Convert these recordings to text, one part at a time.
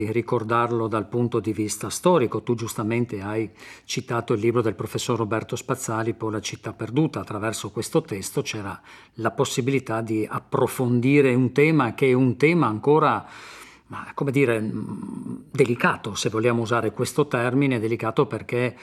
ricordarlo dal punto di vista storico. Tu giustamente hai citato il libro del professor Roberto Spazzali, Pola città perduta. Attraverso questo testo c'era la possibilità di approfondire un tema che è un tema ancora, ma come dire, delicato, se vogliamo usare questo termine, delicato perché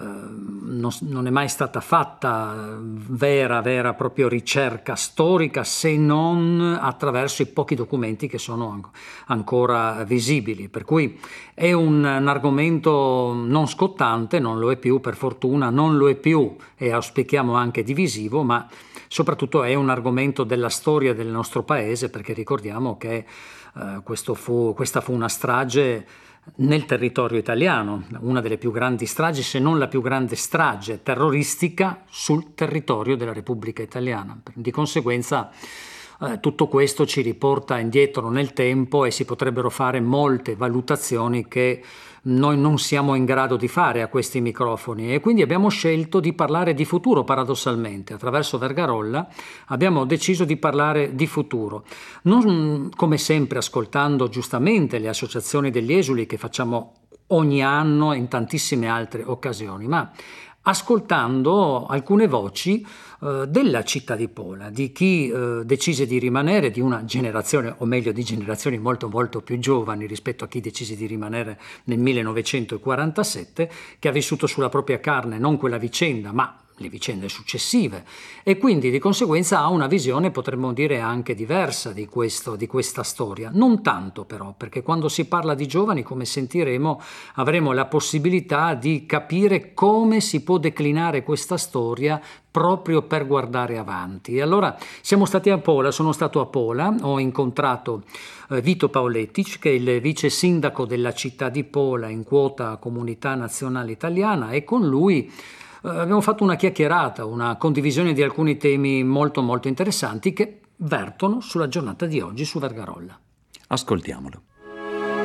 non è mai stata fatta vera proprio ricerca storica, se non attraverso i pochi documenti che sono ancora visibili. Per cui è un argomento non scottante, non lo è più per fortuna, non lo è più e auspichiamo anche divisivo, ma soprattutto è un argomento della storia del nostro paese, perché ricordiamo che questa fu una strage nel territorio italiano, una delle più grandi stragi, se non la più grande strage terroristica sul territorio della Repubblica Italiana. Di conseguenza tutto questo ci riporta indietro nel tempo e si potrebbero fare molte valutazioni che noi non siamo in grado di fare a questi microfoni, e quindi abbiamo scelto di parlare di futuro. Paradossalmente, attraverso Vergarolla abbiamo deciso di parlare di futuro, non come sempre ascoltando giustamente le associazioni degli esuli che facciamo ogni anno e in tantissime altre occasioni, ma ascoltando alcune voci della città di Pola, di chi decise di rimanere, di una generazione, o meglio di generazioni molto più giovani rispetto a chi decise di rimanere nel 1947, che ha vissuto sulla propria carne non quella vicenda, ma le vicende successive, e quindi di conseguenza ha una visione, potremmo dire, anche diversa di questa storia. Non tanto però, perché quando si parla di giovani, come sentiremo, avremo la possibilità di capire come si può declinare questa storia proprio per guardare avanti. E allora siamo stati a Pola, sono stato a Pola, ho incontrato Vito Paoletic, che è il vice sindaco della città di Pola in quota Comunità Nazionale Italiana, e con lui abbiamo fatto una chiacchierata, una condivisione di alcuni temi molto interessanti che vertono sulla giornata di oggi su Vergarolla. Ascoltiamolo.